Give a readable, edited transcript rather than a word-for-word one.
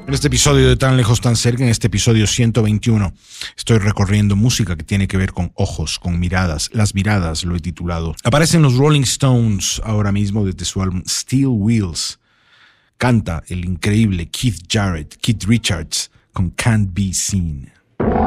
En este episodio de Tan Lejos Tan Cerca, en este episodio 121, estoy recorriendo música que tiene que ver con ojos, con miradas. Las miradas lo he titulado. Aparecen los Rolling Stones ahora mismo desde su álbum Steel Wheels. Canta el increíble Keith Richards con Can't Be Seen.